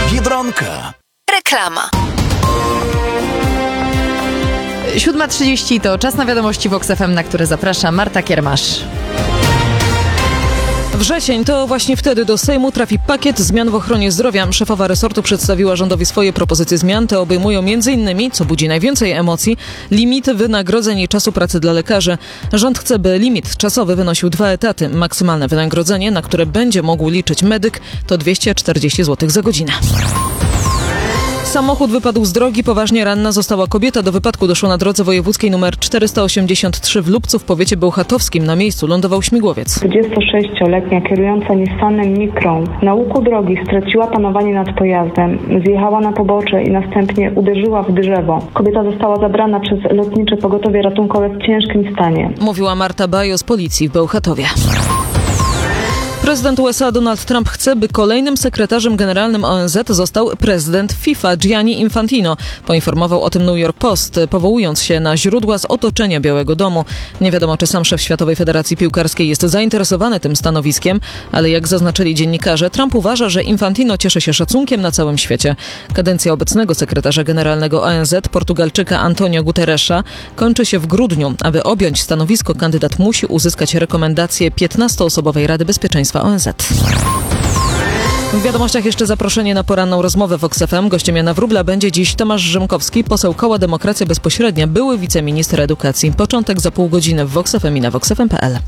Biedronka. Reklama. 7:30 to czas na wiadomości Vox FM, na które zaprasza Marta Kiermasz. Wrzesień to właśnie wtedy do Sejmu trafi pakiet zmian w ochronie zdrowia. Szefowa resortu przedstawiła rządowi swoje propozycje zmian. Te obejmują m.in., co budzi najwięcej emocji, limity wynagrodzeń i czasu pracy dla lekarzy. Rząd chce, by limit czasowy wynosił 2 etaty. Maksymalne wynagrodzenie, na które będzie mógł liczyć medyk, to 240 zł za godzinę. Samochód wypadł z drogi, poważnie ranna została kobieta. Do wypadku doszło na drodze wojewódzkiej nr 483 w Lubcu w powiecie bełchatowskim. Na miejscu lądował śmigłowiec. 26-letnia kierująca Nissanem Micrą na łuku drogi straciła panowanie nad pojazdem. Zjechała na pobocze i następnie uderzyła w drzewo. Kobieta została zabrana przez lotnicze pogotowie ratunkowe w ciężkim stanie. Mówiła Marta Bajo z policji w Bełchatowie. Prezydent USA Donald Trump chce, by kolejnym sekretarzem generalnym ONZ został prezydent FIFA Gianni Infantino. Poinformował o tym New York Post, powołując się na źródła z otoczenia Białego Domu. Nie wiadomo, czy sam szef Światowej Federacji Piłkarskiej jest zainteresowany tym stanowiskiem, ale jak zaznaczyli dziennikarze, Trump uważa, że Infantino cieszy się szacunkiem na całym świecie. Kadencja obecnego sekretarza generalnego ONZ, Portugalczyka Antonio Guterresa, kończy się w grudniu. Aby objąć stanowisko, kandydat musi uzyskać rekomendację 15-osobowej Rady Bezpieczeństwa ONZ. W wiadomościach jeszcze zaproszenie na poranną rozmowę Vox FM. Gościem Jana Wróbla będzie dziś Tomasz Rzymkowski, poseł Koła Demokracja Bezpośrednia, były wiceminister edukacji. Początek za pół godziny w Vox FM i na voxfm.pl.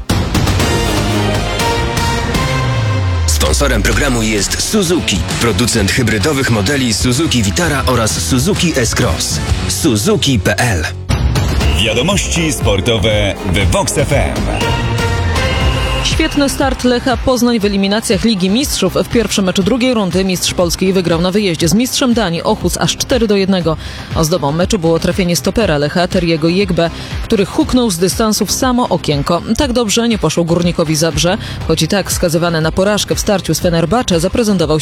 Sponsorem programu jest Suzuki, producent hybrydowych modeli Suzuki Vitara oraz Suzuki S-Cross. Suzuki.pl. Wiadomości sportowe w Vox FM. Świetny start Lecha Poznań w eliminacjach Ligi Mistrzów. W pierwszym meczu drugiej rundy mistrz Polski wygrał na wyjeździe z mistrzem Danii Ochus aż 4-1. Ozdobą meczu było trafienie stopera Lecha Teriego Jegbe, który huknął z dystansu w samo okienko. Tak dobrze nie poszło Górnikowi Zabrze, choć i tak skazywany na porażkę w starciu z Fenerbahce zaprezentował